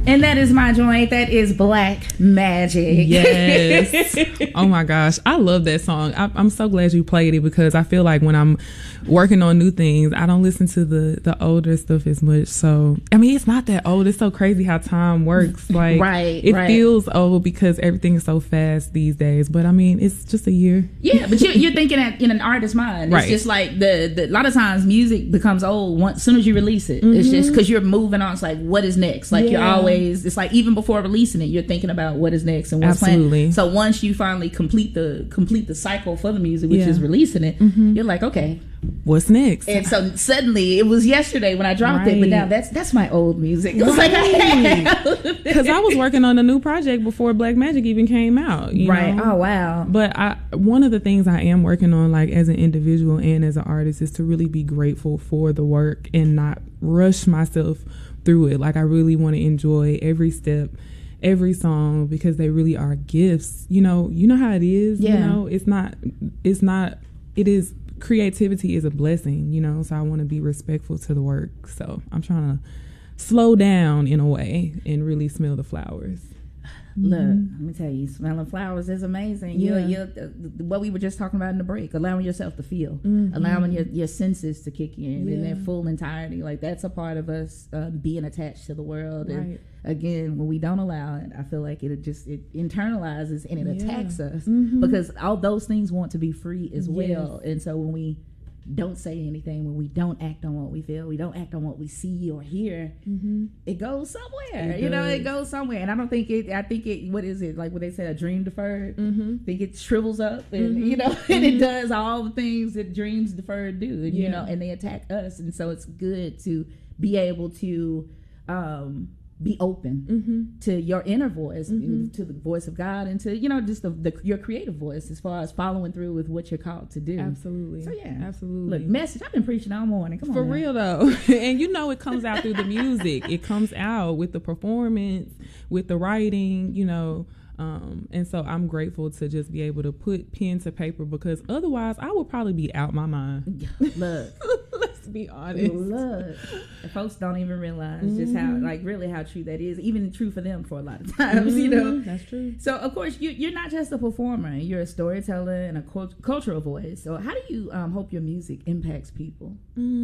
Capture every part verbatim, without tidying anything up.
And that is my joint. That is Black Magic. Yes. Oh my gosh. I love that song. I, I'm so glad you played it, because I feel like when I'm working on new things, I don't listen to the, the older stuff as much. So, I mean, it's not that old. It's so crazy how time works. Like, right, it right. feels old because everything is so fast these days. But I mean, it's just a year. Yeah, but you're, you're thinking at, in an artist's mind. It's right. just like the, the, a lot of times music becomes old once, as soon as you release it. Mm-hmm. It's just because you're moving on. It's like, what is next? Like, yeah. you're always, it's like even before releasing it, you're thinking about what is next and what's Absolutely. planned. So once you finally complete the complete the cycle for the music, which yeah. is releasing it, mm-hmm. you're like, okay, what's next? And so suddenly it was yesterday when I dropped right. it, but now that's that's my old music. It was right. like, because I was working on a new project before Black Magic even came out. You right. know? Oh wow. But I, one of the things I am working on, like as an individual and as an artist, is to really be grateful for the work and not rush myself through it. Like I really want to enjoy every step, every song, because they really are gifts. You know, you know how it is. Yeah. You know, it's not. It's not. It is. Creativity is a blessing. You know, so I want to be respectful to the work. So I'm trying to slow down in a way and really smell the flowers. Look, mm-hmm. let me tell you, smelling flowers is amazing. Yeah. You're, you're, uh, what we were just talking about in the break, allowing yourself to feel, mm-hmm. allowing your, your senses to kick in yeah. in their full entirety. Like that's a part of us uh, being attached to the world. Right. And again, when we don't allow it, I feel like it just it internalizes and it yeah. attacks us mm-hmm. because all those things want to be free as yes. well. And so when we don't say anything, when we don't act on what we feel, we don't act on what we see or hear, mm-hmm. it goes somewhere. It you know, does. it goes somewhere. And I don't think it, I think it, what is it, like what they said, a dream deferred? Mm-hmm. I think it shrivels up and, mm-hmm. you know, and it does all the things that dreams deferred do, and, yeah. you know, and they attack us. And so it's good to be able to, um, be open mm-hmm. to your inner voice, mm-hmm. to the voice of God, and to, you know, just the, the your creative voice as far as following through with what you're called to do. Absolutely. So yeah, absolutely. Look, message. I've been preaching all morning. Come on, for now. real though, and you know it comes out through the music. It comes out with the performance, with the writing. You know. Um, and so I'm grateful to just be able to put pen to paper, because otherwise I would probably be out my mind. Look, let's be honest. Look, and folks don't even realize mm-hmm. just how, like, really how true that is. Even true for them for a lot of times, mm-hmm. you know. That's true. So of course you, you're not just a performer; you're a storyteller and a cult- cultural voice. So how do you um, hope your music impacts people?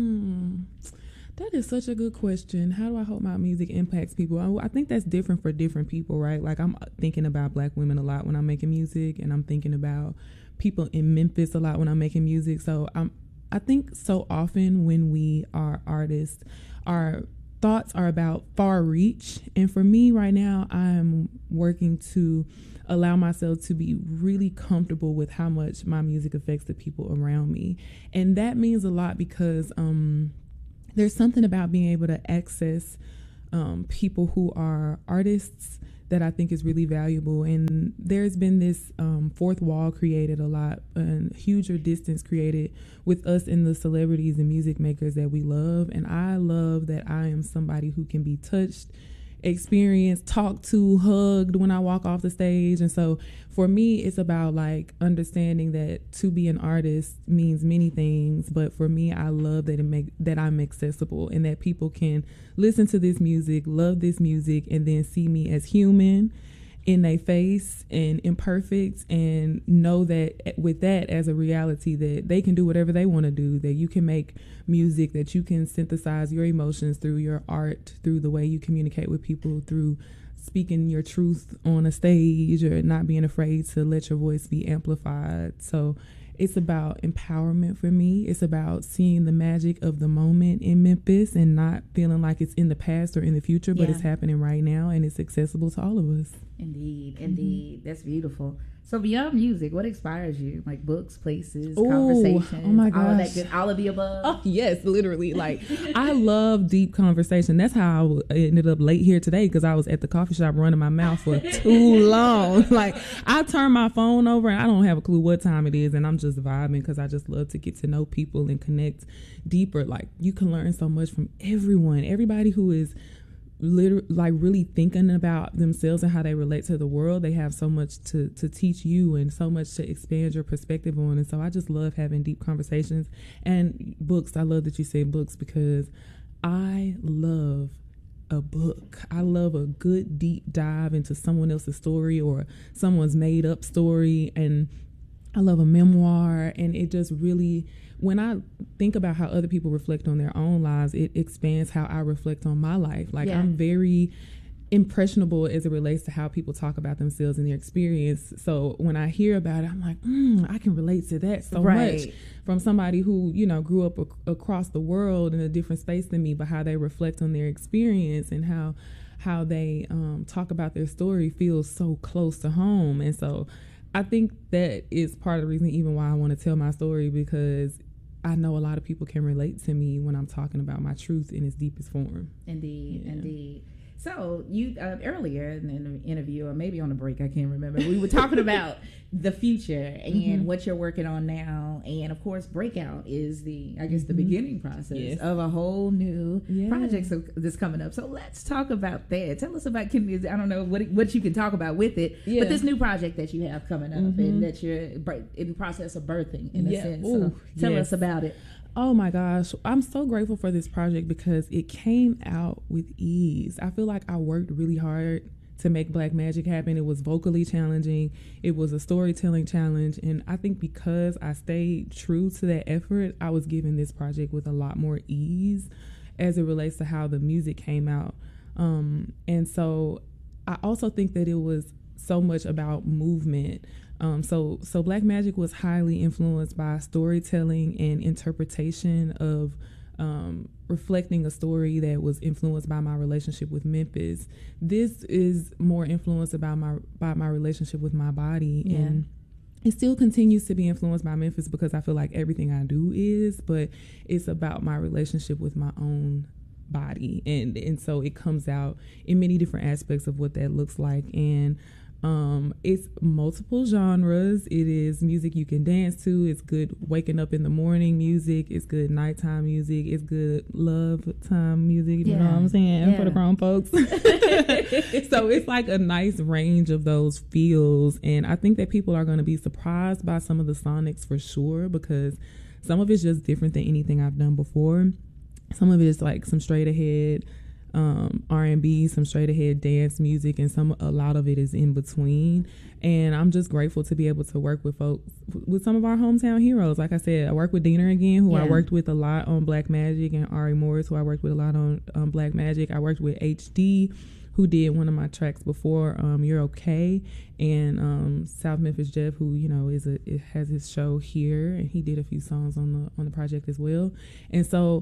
Mm. That is such a good question. How do I hope my music impacts people? I, I think that's different for different people, right? Like I'm thinking about Black women a lot when I'm making music, and I'm thinking about people in Memphis a lot when I'm making music. So I'm, I think so often when we are artists, our thoughts are about far reach. And for me right now, I'm working to allow myself to be really comfortable with how much my music affects the people around me. And that means a lot because, um, there's something about being able to access um, people who are artists that I think is really valuable. And there's been this um, fourth wall created a lot, and huger distance created with us and the celebrities and music makers that we love. And I love that I am somebody who can be touched, experienced, talked to, hugged when I walk off the stage. And so for me, it's about like understanding that to be an artist means many things, but for me, I love that it make that I'm accessible and that people can listen to this music, love this music, and then see me as human in their face and imperfect, and know that with that as a reality that they can do whatever they want to do, that you can make music, that you can synthesize your emotions through your art, through the way you communicate with people, through speaking your truth on a stage, or not being afraid to let your voice be amplified. So it's about empowerment for me. It's about seeing the magic of the moment in Memphis and not feeling like it's in the past or in the future, but yeah. it's happening right now, and it's accessible to all of us. Indeed, indeed. Mm-hmm. That's beautiful. So beyond music, what inspires you? Like books, places, Ooh, conversations, oh my gosh. all of that good, all of the above? Oh, yes, literally. Like, I love deep conversation. That's how I ended up late here today, because I was at the coffee shop running my mouth for too long. Like, I turn my phone over and I don't have a clue what time it is, and I'm just vibing because I just love to get to know people and connect deeper. Like, you can learn so much from everyone. Everybody who is literally like really thinking about themselves and how they relate to the world, they have so much to to teach you and so much to expand your perspective on. And so I just love having deep conversations. And books, I love that you say books, because I love a book. I love a good deep dive into someone else's story or someone's made up story. And I love a memoir. And it just really, when I think about how other people reflect on their own lives, it expands how I reflect on my life. Like yeah. I'm very impressionable as it relates to how people talk about themselves and their experience. So when I hear about it, I'm like, mm, I can relate to that so right. much from somebody who, you know, grew up ac- across the world in a different space than me, but how they reflect on their experience and how how they um, talk about their story feels so close to home. And so I think that is part of the reason even why I want to tell my story, because I know a lot of people can relate to me when I'm talking about my truth in its deepest form. Indeed, yeah. indeed. So you uh, earlier in the interview, or maybe on a break, I can't remember, we were talking about the future and mm-hmm. what you're working on now. And of course, Breakout is the, I guess, mm-hmm. the beginning process yes. of a whole new yeah. project so, that's coming up. So let's talk about that. Tell us about, can, I don't know what what you can talk about with it, yeah. but this new project that you have coming up mm-hmm. and that you're in the process of birthing, in yeah. a sense. Ooh, so tell yes. us about it. Oh my gosh, I'm so grateful for this project because it came out with ease. I feel like I worked really hard to make Black Magic happen. It was vocally challenging. It was a storytelling challenge. And I think because I stayed true to that effort, I was given this project with a lot more ease as it relates to how the music came out. Um, and so I also think that it was so much about movement. Um, so, so Black Magic was highly influenced by storytelling and interpretation of um, reflecting a story that was influenced by my relationship with Memphis. This is more influenced about my by my relationship with my body, yeah. and it still continues to be influenced by Memphis because I feel like everything I do is, but it's about my relationship with my own body, and and so it comes out in many different aspects of what that looks like. And Um, it's multiple genres. It is music you can dance to. It's good waking up in the morning music. It's good nighttime music. It's good love time music. You yeah. know what I'm saying? Yeah. For the grown folks. So it's like a nice range of those feels. And I think that people are going to be surprised by some of the sonics for sure, because some of it's just different than anything I've done before. Some of it is like some straight ahead um R and B, some straight ahead dance music, and some a lot of it is in between. And I'm just grateful to be able to work with folks, with some of our hometown heroes. Like I said, I work with Dina again, who yeah. I worked with a lot on Black Magic, and Ari Morris, who I worked with a lot on um, Black Magic. I worked with H D, who did one of my tracks before, um, You're Okay, and um, South Memphis Jeff, who you know is a it has his show here, and he did a few songs on the on the project as well. And so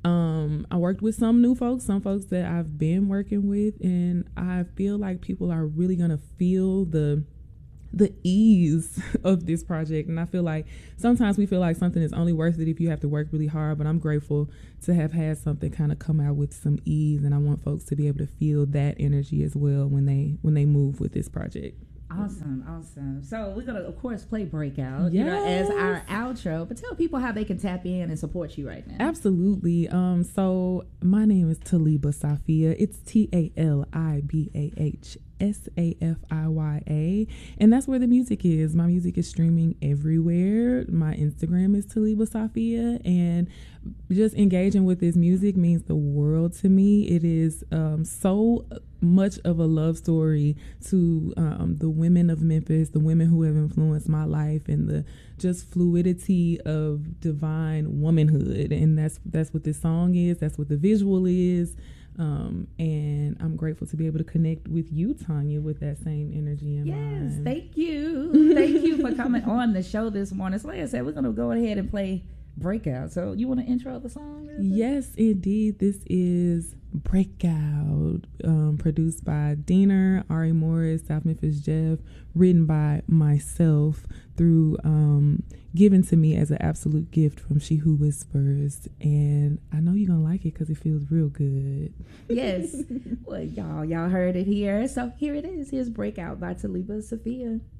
Um, I worked with some new folks, some folks that I've been working with, and I feel like people are really gonna feel the the ease of this project. And I feel like sometimes we feel like something is only worth it if you have to work really hard, but I'm grateful to have had something kind of come out with some ease, and I want folks to be able to feel that energy as well when they when they move with this project. Awesome, awesome. So we're going to, of course, play Breakout yes. you know, as our outro, but tell people how they can tap in and support you right now. Absolutely. Um, so my name is Taliba Safia. It's T A L I B A H S A F I Y A, and that's where the music is. My music is streaming everywhere. My Instagram is Taliba Safia, and just engaging with this music means the world to me. It is um, so much of a love story to um, the women of Memphis, the women who have influenced my life, and the just fluidity of divine womanhood. And that's that's what this song is. That's what the visual is. Um, and I'm grateful to be able to connect with you, Tanya, with that same energy in yes, mind. Yes, thank you. Thank you for coming on the show this morning. So like I said, we're going to go ahead and play Breakout. So you want to intro the song? Yes, indeed. This is Breakout, um, produced by Dina, Ari Morris, South Memphis Jeff, written by myself, through um, given to me as an absolute gift from She Who Whispers. And I know you're going to like it because it feels real good. Yes. Well, y'all, y'all heard it here. So here it is. Here's Breakout by Taliba Safia.